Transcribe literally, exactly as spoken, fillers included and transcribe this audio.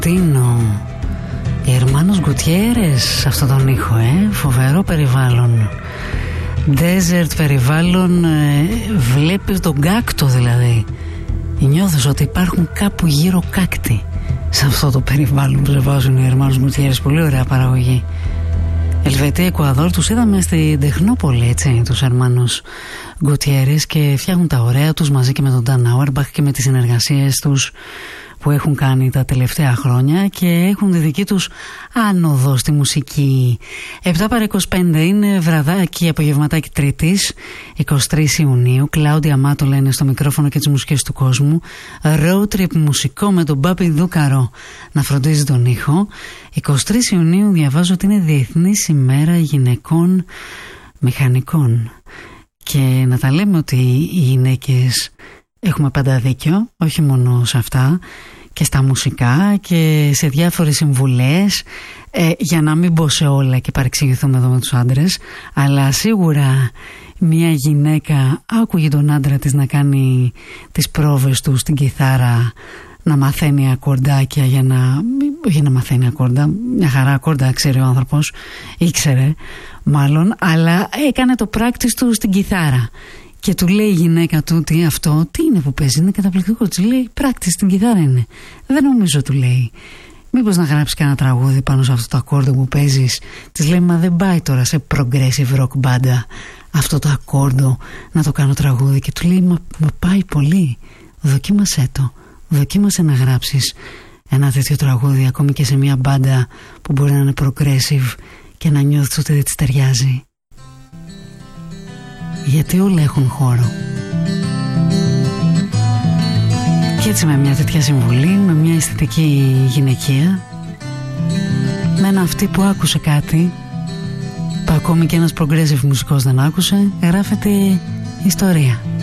Τίνο, οι Ερμάνος Γκουτιέρες σε αυτόν τον ήχο, ε, φοβερό περιβάλλον. Desert περιβάλλον, ε, βλέπεις τον κάκτο δηλαδή. Νιώθεις ότι υπάρχουν κάπου γύρω κάκτοι σε αυτό το περιβάλλον που σε βάζουν οι Ερμάνος Γκουτιέρες. Πολύ ωραία παραγωγή. Ελβετία, Εκουαδόρ, τους είδαμε στην Τεχνόπολη, έτσι, τους Ερμάνος Γκουτιέρες, και φτιάχνουν τα ωραία τους μαζί και με τον Νταν Άουερμπαχ και με τις συνεργασίες τους που έχουν κάνει τα τελευταία χρόνια, και έχουν τη δική τους άνοδο στη μουσική. επτά παρά είκοσι πέντε είναι βραδάκι, απογευματάκι Τρίτης, εικοστή τρίτη Ιουνίου. Κλάουντια Μάτολα είναι στο μικρόφωνο και τις μουσικές του κόσμου. Road trip μουσικό με τον Μπάπη Δούκαρο να φροντίζει τον ήχο. εικοστή τρίτη Ιουνίου διαβάζω ότι είναι Διεθνής ημέρα γυναικών μηχανικών. Και να τα λέμε ότι οι γυναίκες έχουμε πάντα δίκιο, όχι μόνο σε αυτά, και στα μουσικά και σε διάφορες συμβουλές, ε, για να μην πω σε όλα και παρεξηγηθούμε εδώ με τους άντρες, αλλά σίγουρα μια γυναίκα άκουγε τον άντρα της να κάνει τις πρόβες του στην κιθάρα, να μαθαίνει ακορντάκια, για να, για να μαθαίνει ακόρντα, μια χαρά ακόρντα ξέρει ο άνθρωπος, ήξερε μάλλον, αλλά έκανε το practice του στην κιθάρα. Και του λέει η γυναίκα του ότι αυτό τι είναι που παίζει, είναι καταπληκτικό. Του λέει practice στην κιθάρα είναι. Δεν νομίζω, του λέει. Μήπως να γράψει κανένα τραγούδι πάνω σε αυτό το ακόρντο που παίζεις. Της λέει, μα δεν πάει τώρα σε progressive rock μπάντα αυτό το ακόρντο να το κάνω τραγούδι. Και του λέει, μα, μα πάει πολύ. Δοκίμασέ το. Δοκίμασε να γράψεις ένα τέτοιο τραγούδι ακόμη και σε μια μπάντα που μπορεί να είναι progressive και να νιώθεις ότι δεν της ταιριάζει. Γιατί όλα έχουν χώρο. Και έτσι με μια τέτοια συμβουλή, με μια αισθητική γυναικεία, με ένα αυτή που άκουσε κάτι που ακόμη και ένας progressive μουσικός δεν άκουσε, γράφεται ιστορία.